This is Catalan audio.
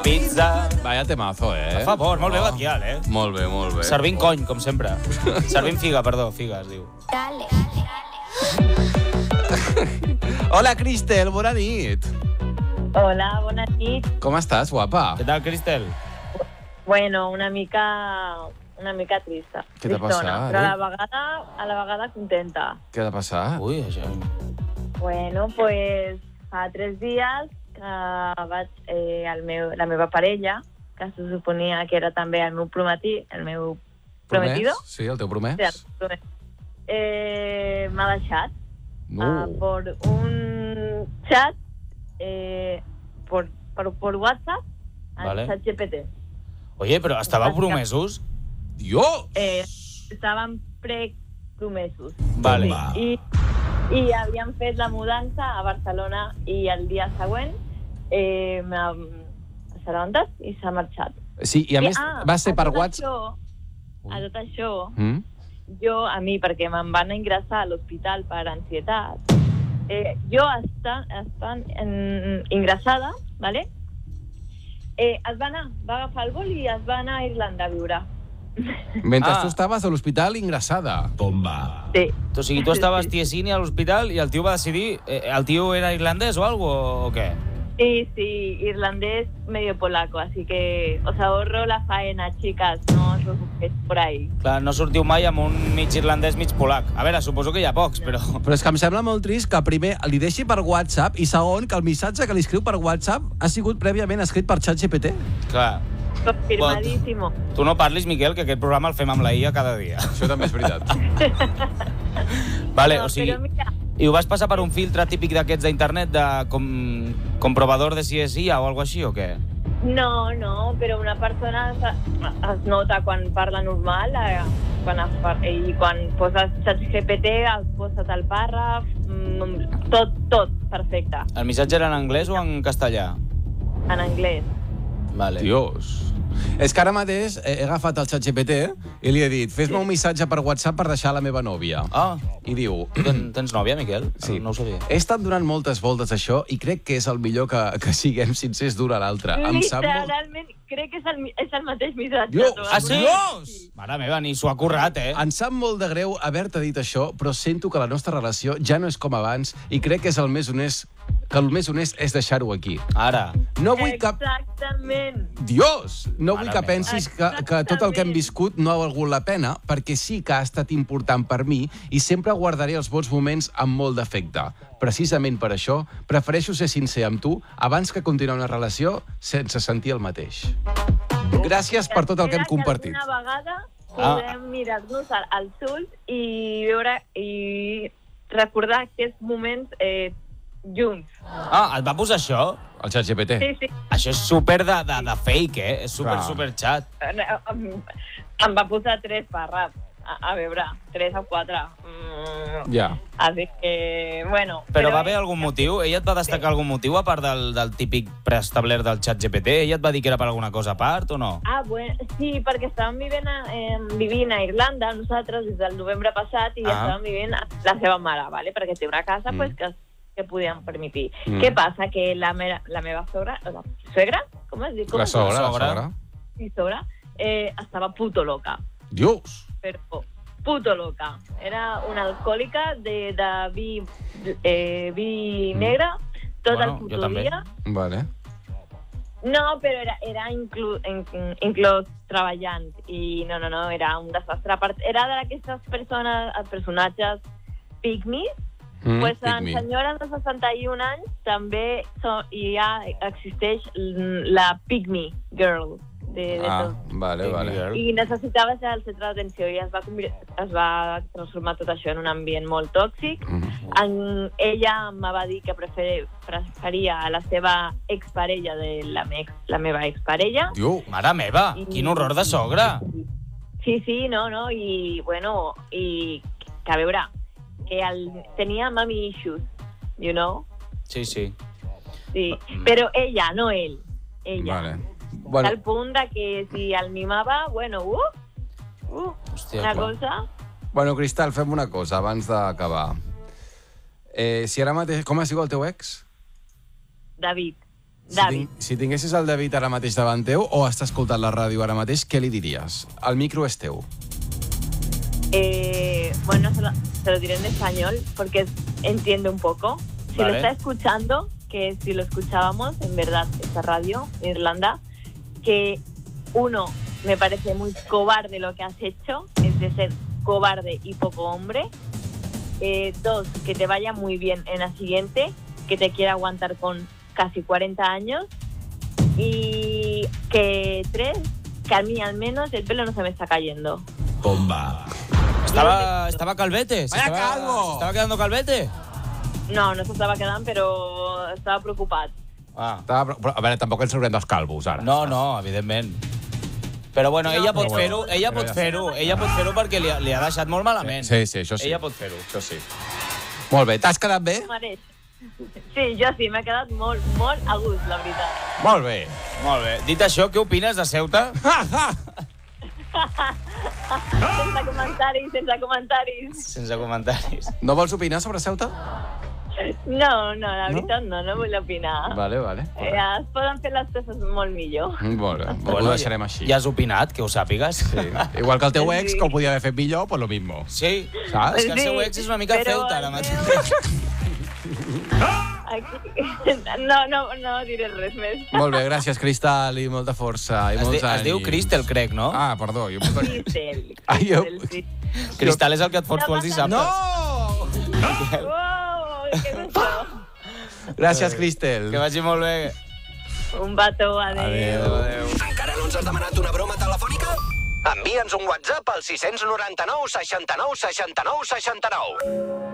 pizza... Vaya temazo, Per favor, molt bé Batial, Molt bé, molt bé. Servint cony, com sempre. Servint figa, figa, es diu. Hola, Cristel, bona nit. Hola, bona nit. Com estàs, guapa? Què tal, Cristel? Bueno, una mica trista. Què t'ha passat? Però a la vegada contenta. Què t'ha passat? Ui, això... Bueno, pues fa 3 dies que vaig... la meva parella, que se suponia que era també el meu prometido. Sí, el teu promès? Sí, el promès. M'ha deixat por un chat por WhatsApp al chat GPT. Oye, però estàveu promesos? Dios! Estaven prepromesos. Vale. I havíem fet la mudança a Barcelona i el dia següent s'ha levantat i s'ha marxat. Sí, i a més va ser per WhatsApp. A tot això, a mi, perquè me'n van ingressar a l'hospital per ansietat, jo estant ingressada, ¿vale? Va agafar el vol i es va anar a Irlanda a viure. Mentre tu estaves a l'hospital ingressada. Bomba. Sí. O sigui, tu estaves tiesini a l'hospital i el tio va decidir... El tio era irlandès o algo, o què? Sí, irlandés medio polaco, así que os ahorro la faena, chicas, no os busquéis por ahí. Clar, no sortiu mai amb un mig irlandès, mig polac. A veure, suposo que hi ha pocs, però... Però és que em sembla molt trist que primer li deixi per WhatsApp i segon que el missatge que li escriu per WhatsApp ha sigut prèviament escrit per ChatGPT. Clar. Confirmadíssimo. Tu no parlis, Miquel, que aquest programa el fem amb la IA cada dia. Això també és veritat. Vale, no, o sigui... Però mira... I ho vas passar per un filtre típic d'aquests d'internet de comprovador de si és IA o alguna així, o què? No, però una persona es nota quan parla normal i quan poses ChatGPT has posat el pàrraf, tot perfecte. El missatge era en anglès o en castellà? En anglès. Vale. Dios. És que ara mateix he agafat el ChatGPT i li he dit, fes-me un missatge per WhatsApp per deixar la meva nòvia. I diu... Tens nòvia, Miquel? Sí. No ho sabia. He estat donant moltes voltes a això i crec que és el millor que siguem sincers d'una a l'altra. Literalment, crec que és el mateix missatge. Dios! Sí? Dios! Mare meva, ni s'ho ha currat, Em sap molt de greu haver-te dit això, però sento que la nostra relació ja no és com abans i crec que és el més honest, que el més honest és deixar-ho aquí. Ara. No vull que... Exactament. Dios! No vull que pensis que tot el que hem viscut no ha valgut la pena, perquè sí que ha estat important per mi i sempre guardaré els bons moments amb molt d'afecte. Precisament per això, prefereixo ser sincer amb tu abans que continuar una relació sense sentir el mateix. Gràcies per tot el que hem compartit. Una vegada podem mirar-nos als ulls i veure i recordar aquests moments junts. Et va posar això? El ChatGPT? Sí. Això és super de fake, És super xat. Em va posar 3 pàrrafs. A veure, 3 o 4. Ja. Així que, bueno... Però va haver algun motiu? Ella et va destacar algun motiu a part del típic preestablert del ChatGPT? Ella et va dir que era per alguna cosa a part o no? Bueno, sí, perquè estàvem vivint a Irlanda, nosaltres, des del novembre passat, i estàvem vivint a la seva mare, ¿vale? Perquè té una casa pues, que podíem permitir. Què passa? Que la meva suegra, com es diu? La sogra. Sí, sogra, estava puto loca. Dios! Però puto loca. Era una alcohòlica de vi negre tot el puto dia. Vale. No, però era inclòs treballant. I no, era un desastre. Era d'aquestes personatges pygmies. Pues en senyores de 61 anys també ja existeix la pygmy girl. Vale. I necessitava ser el centre d'atenció i es va transformar tot això en un ambient molt tòxic. Ella em va dir que preferia a la seva exparella de la meva exparella. Mare meva, quin horror de sogra! Sí, no, i bueno, i que a veure, que tenia mommy issues, you know? Sí. Sí, però ella, no ell. Ella. Vale. Bueno. Al punt de que si el mimava, bueno, hòstia, una cosa... Bueno, Cristal, fem una cosa abans d'acabar. Si ara mateix... Com es diu el teu ex? David. David. Si tinguessis el David ara mateix davant teu o està escoltant la ràdio ara mateix, què li diries? El micro és teu. Bueno, se lo diré en español porque entiende un poco. Si Vale. lo está escuchando, que si lo escuchábamos, en verdad, esta radio en Irlanda, que uno, me parece muy cobarde lo que has hecho, es de ser cobarde y poco hombre. Dos, que te vaya muy bien en la siguiente, que te quiera aguantar con casi 40 años. Y que tres, que a mí al menos el pelo no se me está cayendo. Bomba. Estaba calvete. Vaya calvo! Estava quedando calvete? No se estaba quedando, pero estaba preocupat. Ah. Però, a veure, tampoc ens haurem dels calvos, ara. No, evidentment. Però bueno, ella pot fer-ho, ella pot fer-ho perquè li ha deixat molt malament. Sí, això sí. Ella pot fer-ho. Això sí. Molt bé, t'has quedat bé? Sí, jo sí, m'he quedat molt, molt a gust, la veritat. Molt bé. Molt bé. Dit això, què opines de Ceuta? Sense comentaris. No vols opinar sobre Ceuta? No, la veritat no vull opinar. Vale. Es poden fer les coses molt millor. Molt bé, ho deixarem així. Ja has opinat, que ho sàpigues. Sí. Igual que el teu ex, que ho podia haver fet millor, pues lo mismo. Sí, saps? és que el seu ex és una mica Ceuta ara mateix. No diré res més. Molt bé, gràcies, Cristal, i molta força, i molts anys. Es diu Cristel, crec, no? Ah, perdó. Cristel, sí. Cristal és el que et fots pols dissabtes. No! Què és això? Gràcies, Cristel. Que vagi molt bé. Un petó, adéu. Encara no ens has demanat una broma telefònica? Envia'ns un WhatsApp al 699 69 69 69.